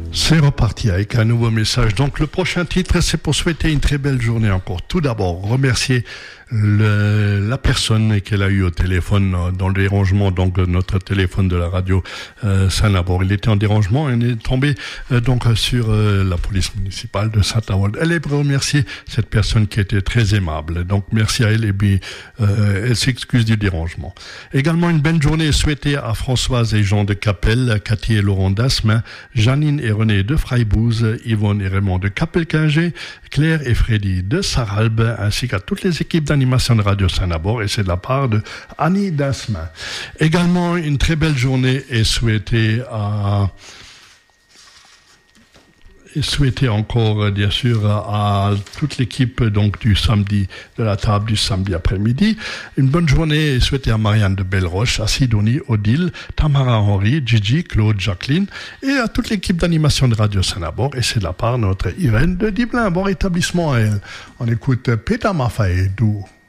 C'est reparti avec un nouveau message. Donc le prochain titre, c'est pour souhaiter une très belle journée encore. Tout d'abord, remercier la personne qu'elle a eue au téléphone dans le dérangement, donc notre téléphone de la radio Saint-Avold. Il était en dérangement et on est tombé donc sur la police municipale de Saint-Avold. Elle est remercier cette personne qui était très aimable. Donc merci à elle et puis elle s'excuse du dérangement. Également une belle journée souhaitée à Françoise et Jean de Capelle, Cathy et Laurent d'Asmin, Janine et René de Freibouz, Yvonne et Raymond de Capelle-Quingé, Claire et Freddy de Saralbe, ainsi qu'à toutes les équipes d'animation de Radio Saint-Avold, et c'est de la part de Annie Dasmin. Également une très belle journée est souhaitée encore, bien sûr, à toute l'équipe donc du samedi, de la table du samedi après-midi. Une bonne journée est souhaitée à Marianne de Belleroche, à Sidonie, Odile, Tamara Henry, Gigi, Claude, Jacqueline et à toute l'équipe d'animation de Radio Saint-Avold. Et c'est de la part de notre Irène de Diblin. Bon rétablissement à elle. On écoute Peter Maffay, Doux.